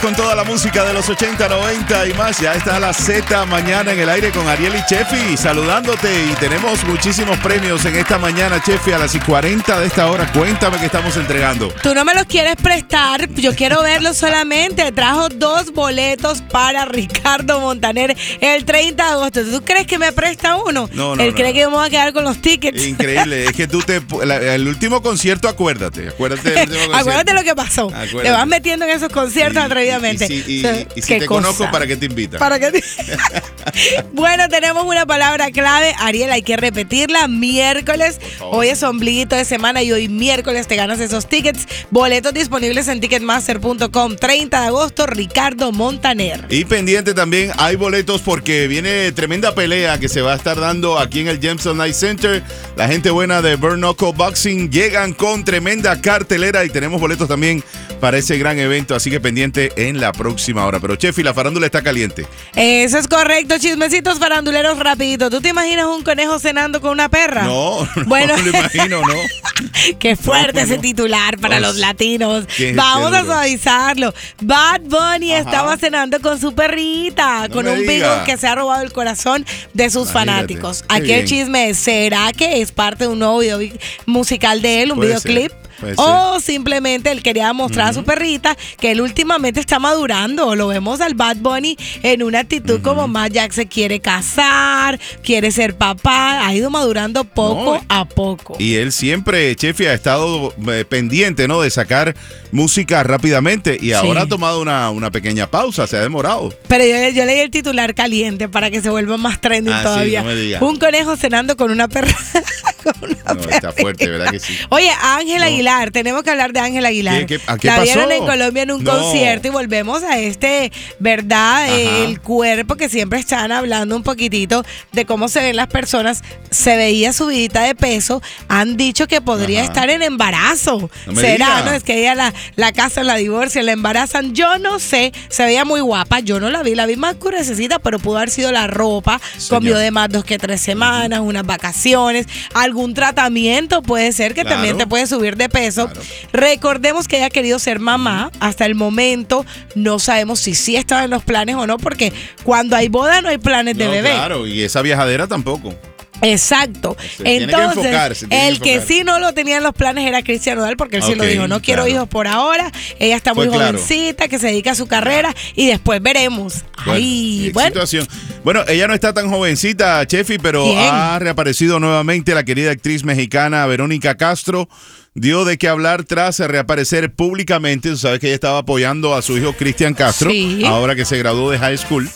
con toda la música de los 80, 90 y más. Ya está la Z mañana en el aire con Ariel y Chefi saludándote. Y tenemos muchísimos premios en esta mañana, Chefi, a las 40 de esta hora. Cuéntame qué estamos entregando. Tú no me los quieres prestar, yo quiero verlos solamente. Trajo 2 boletos para Ricardo Montaner el 30 de agosto. ¿Tú crees que me presta uno? No. Él cree que vamos a quedar con los tickets. Increíble, es que tú el último concierto, acuérdate del último concierto. Acuérdate lo que pasó. Acuérdate. Te vas metiendo en esos conciertos atrevidamente. Y si te conozco, ¿para qué te invitan? Bueno, tenemos una palabra clave. Ariel, hay que repetirla. Miércoles. Hoy es ombliguito de semana y hoy miércoles te ganas esos tickets. Boletos disponibles en ticketmaster.com. 30 de agosto, Ricardo Montaner. Y pendiente también, hay boletos porque viene tremenda pelea que se va a estar dando aquí en el Jameson Night Center. La gente buena de Bare Knuckle Boxing llegan con tremenda cartelera y tenemos boletos también para ese gran evento, así que pendiente en la próxima hora. Pero Chefi, la farándula está caliente. Eso es correcto, chismecitos faranduleros rapidito. ¿Tú te imaginas un conejo cenando con una perra? No, bueno, no lo imagino, ¿no? Qué fuerte ese titular para los latinos. Vamos a suavizarlo. Bad Bunny estaba cenando con su perrita, con un beagle que se ha robado el corazón de sus fanáticos. Aquí el chisme es, ¿será que es parte de un nuevo video musical de él, un videoclip? O simplemente él quería mostrar a su perrita que él últimamente está madurando. Lo vemos al Bad Bunny en una actitud como más Jack se quiere casar, quiere ser papá, ha ido madurando poco a poco. Y él siempre, Chefi, ha estado pendiente, ¿no?, de sacar música rápidamente y ahora ha tomado una pequeña pausa, se ha demorado. Pero yo leí el titular caliente para que se vuelva más trending todavía. Sí, no me digas. Un conejo cenando con una perra. Está fuerte, ¿verdad que sí? Oye, Ángel Aguilar, tenemos que hablar de Ángel Aguilar. ¿Qué la pasó? vieron en Colombia en un concierto y volvemos a ¿verdad? El cuerpo que siempre están hablando un poquitito de cómo se ven las personas. Se veía subidita de peso. Han dicho que podría estar en embarazo. ¿Será? ¿No? Es que ella la casan, la divorcian, la embarazan. Yo no sé. Se veía muy guapa. Yo no la vi más curiosidad, pero pudo haber sido la ropa. Comió de más 2 que 3 semanas, unas vacaciones, algún tratamiento puede ser que también te puede subir de peso. Recordemos que ella ha querido ser mamá. Hasta el momento no sabemos si sí estaba en los planes o no, porque cuando hay boda no hay planes de bebé. Claro, y esa viajadera tampoco. Exacto. Entonces, el que sí no lo tenía en los planes era Cristian Nodal, porque él sí lo dijo, no quiero hijos por ahora, ella está muy jovencita, que se dedica a su carrera y después veremos. Situación. Bueno, ella no está tan jovencita, Chefi, pero ha reaparecido nuevamente la querida actriz mexicana Verónica Castro. Dio de qué hablar tras reaparecer públicamente. Tú sabes que ella estaba apoyando a su hijo Cristian Castro, ahora que se graduó de high school.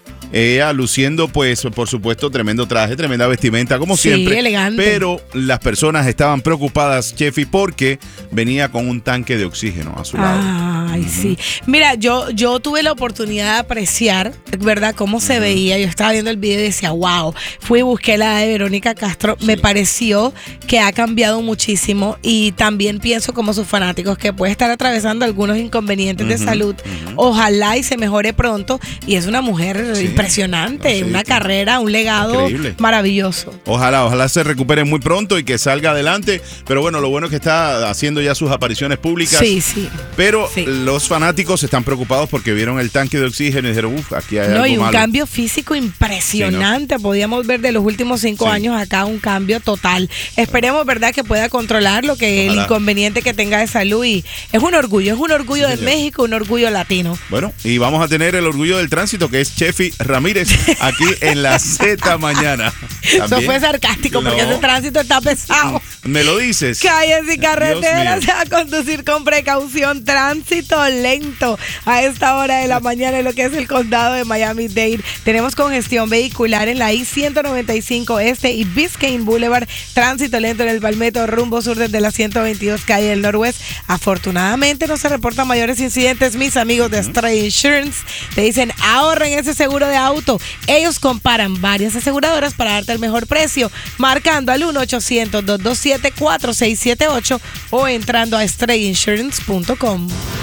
Ella luciendo, pues, por supuesto, tremendo traje, tremenda vestimenta, como siempre. Elegante. Pero las personas estaban preocupadas, Chefi, porque venía con un tanque de oxígeno a su lado. Sí. Mira, yo tuve la oportunidad de apreciar, ¿verdad?, cómo se veía. Yo estaba viendo el video y decía, wow. Fui y busqué la de Verónica Castro. Me pareció que ha cambiado muchísimo y también pienso como sus fanáticos que puede estar atravesando algunos inconvenientes de salud. Ojalá y se mejore pronto. Y es una mujer impresionante, una carrera, un legado maravilloso. Ojalá se recupere muy pronto y que salga adelante. Pero bueno, lo bueno es que está haciendo ya sus apariciones públicas. Pero los fanáticos están preocupados porque vieron el tanque de oxígeno y dijeron, aquí hay algo y un malo. Cambio físico impresionante. Podíamos ver de los últimos 5 años acá un cambio total. Esperemos, ¿verdad?, que pueda controlar lo que el inconveniente que tenga de salud. Y es un orgullo de México, un orgullo latino. Bueno, y vamos a tener el orgullo del tránsito, que es Chefi Ramírez, aquí en la Z mañana. Eso fue sarcástico, porque ese tránsito está pesado. ¿Me lo dices? Calles y carreteras a conducir con precaución. Tránsito lento a esta hora de la mañana en lo que es el condado de Miami-Dade. Tenemos congestión vehicular en la I-195 Este y Biscayne Boulevard. Tránsito lento en el Palmetto rumbo sur desde la 122 calle del Norwest. Afortunadamente no se reportan mayores incidentes. Mis amigos de Stray Insurance te dicen, ahorren ese seguro de auto. Ellos comparan varias aseguradoras para darte el mejor precio, marcando al 1-800-227-4678 o entrando a strayinsurance.com.